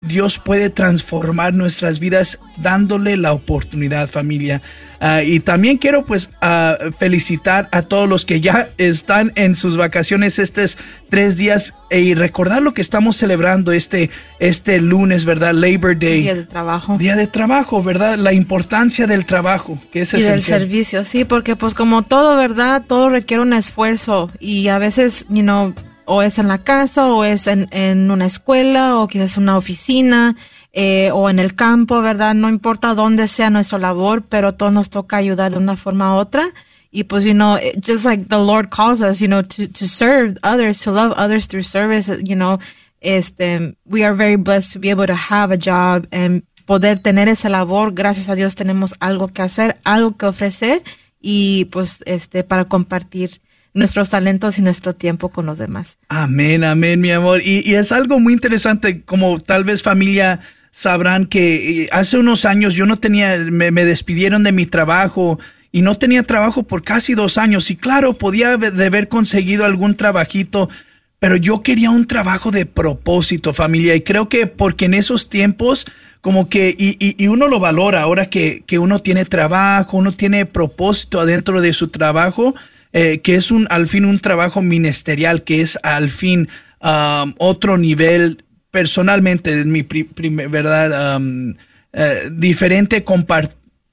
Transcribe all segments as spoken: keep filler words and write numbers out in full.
Dios puede transformar nuestras vidas dándole la oportunidad, familia. Uh, y también quiero pues uh, felicitar a todos los que ya están en sus vacaciones estos tres días y recordar lo que estamos celebrando este, este lunes, ¿verdad? Labor Day. Día de trabajo. Día de trabajo, ¿verdad? La importancia del trabajo, que es esencial. Y del servicio, sí, porque pues como todo, ¿verdad? Todo requiere un esfuerzo y a veces, you know, o es en la casa o es en, en una escuela o quizás una oficina. Eh, o en el campo, ¿verdad? No importa dónde sea nuestra labor, pero todos nos toca ayudar de una forma u otra. Y pues, you know, it, just like the Lord calls us, you know, to, to serve others, to love others through service, you know, este, we are very blessed to be able to have a job and poder tener esa labor. Gracias a Dios tenemos algo que hacer, algo que ofrecer y pues, este, para compartir nuestros talentos y nuestro tiempo con los demás. Amén, amén, mi amor. Y, y es algo muy interesante, como tal vez familia sabrán que hace unos años yo no tenía, me, me despidieron de mi trabajo y no tenía trabajo por casi dos años. Y claro, podía de haber conseguido algún trabajito, pero yo quería un trabajo de propósito, familia. Y creo que porque en esos tiempos, como que, y, y, y uno lo valora ahora que, que uno tiene trabajo, uno tiene propósito adentro de su trabajo, eh, que es un, al fin un trabajo ministerial, que es al fin um, otro nivel. Personalmente, mi pri, pri, verdad, um, uh, diferente compar,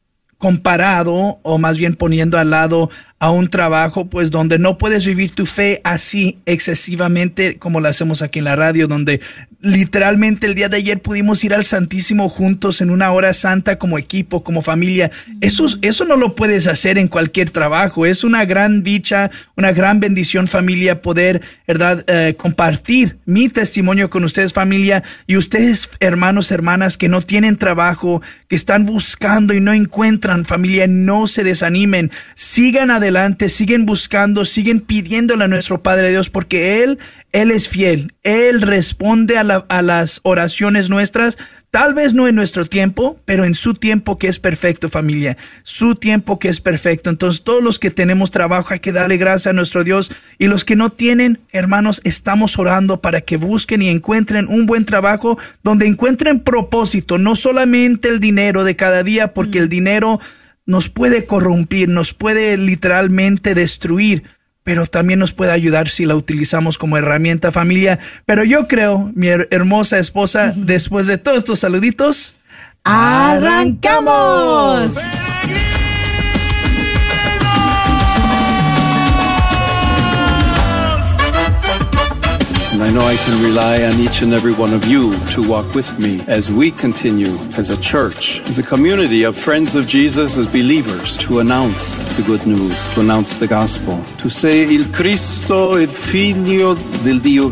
comparado, o más bien poniendo al lado a un trabajo, pues donde no puedes vivir tu fe así excesivamente como lo hacemos aquí en la radio, donde literalmente el día de ayer pudimos ir al Santísimo juntos en una hora santa como equipo, como familia. Eso, eso no lo puedes hacer en cualquier trabajo. Es una gran dicha, una gran bendición, familia, poder, ¿verdad?, eh, compartir mi testimonio con ustedes, familia, y ustedes, hermanos, hermanas, que no tienen trabajo, que están buscando y no encuentran, familia, no se desanimen, sigan adelante. Adelante, siguen buscando, siguen pidiéndole a nuestro Padre Dios, porque Él, Él es fiel. Él responde a, la, a las oraciones nuestras, tal vez no en nuestro tiempo, pero en su tiempo que es perfecto, familia. Su tiempo que es perfecto. Entonces, todos los que tenemos trabajo hay que darle gracias a nuestro Dios. Y los que no tienen, hermanos, estamos orando para que busquen y encuentren un buen trabajo, donde encuentren propósito, no solamente el dinero de cada día, porque el dinero nos puede corrompir, nos puede literalmente destruir, pero también nos puede ayudar si la utilizamos como herramienta, familia. Pero yo creo, mi her- hermosa esposa, uh-huh. después de todos estos saluditos, ¡arrancamos! And I know I can rely on each and every one of you to walk with me as we continue as a church, as a community of friends of Jesus, as believers, to announce the good news, to announce the gospel, to say, Il Cristo, il Figlio del Dio